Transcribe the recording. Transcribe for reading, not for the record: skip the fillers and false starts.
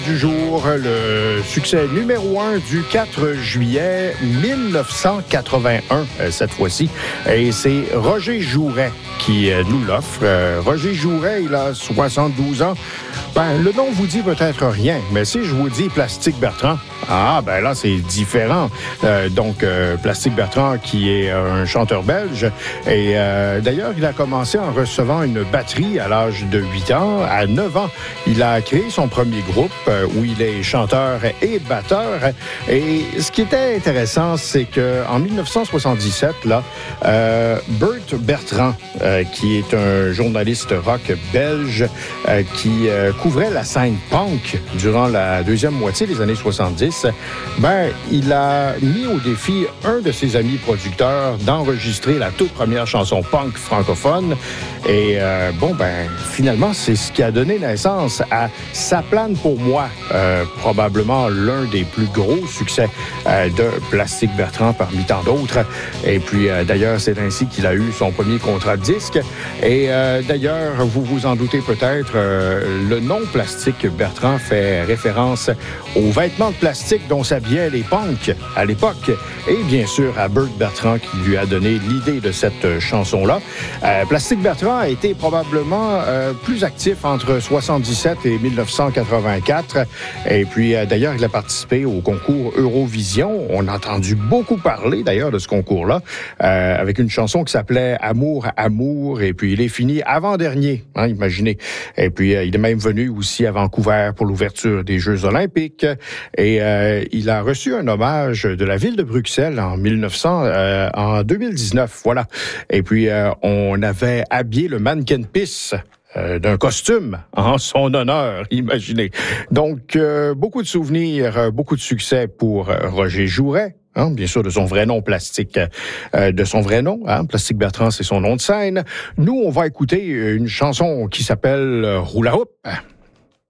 Du jour, le succès numéro 1 du 4 juillet 1981, cette fois-ci. Et c'est Roger Jouret qui nous l'offre. Roger Jouret, il a 72 ans. Le nom vous dit peut-être rien, mais si je vous dis Plastique Bertrand, là, c'est différent. Plastique Bertrand, qui est un chanteur belge. Et d'ailleurs, il a commencé en recevant une batterie à l'âge de 8 ans. À 9 ans, il a créé son premier groupe où il est chanteur et batteur. Et ce qui était intéressant, c'est qu'en 1977, Bert Bertrand, qui est un journaliste rock belge qui couvrait la scène punk durant la deuxième moitié des années 70, il a mis au défi un de ses amis producteurs d'enregistrer la toute première chanson punk francophone. Et finalement, c'est ce qui a donné naissance à Ça plane pour moi, probablement l'un des plus gros succès de Plastique Bertrand parmi tant d'autres. Et puis, d'ailleurs, c'est ainsi qu'il a eu son premier contrat de disque. Et d'ailleurs, vous vous en doutez peut-être, le nom Plastique Bertrand fait référence aux vêtements de plastique dont s'habillaient les punks à l'époque. Et bien sûr, à Bert Bertrand qui lui a donné l'idée de cette chanson-là. Plastique Bertrand a été probablement plus actif entre 1977 et 1984. Et puis, d'ailleurs, il a participé au concours Eurovision. On a entendu beaucoup parler, d'ailleurs, de ce concours-là, avec une chanson qui s'appelait Amour, Amour. Et puis, il est fini avant-dernier, imaginez. Et puis, il est même venu aussi à Vancouver pour l'ouverture des Jeux olympiques. Et il a reçu un hommage de la ville de Bruxelles en 2019, voilà. Et puis, on avait habillé le mannequin Pisse d'un costume en son honneur, imaginez. Donc, beaucoup de souvenirs, beaucoup de succès pour Roger Jouret. Bien sûr, de son vrai nom, Plastique, Plastique Bertrand, c'est son nom de scène. Nous, on va écouter une chanson qui s'appelle Roula Hoop.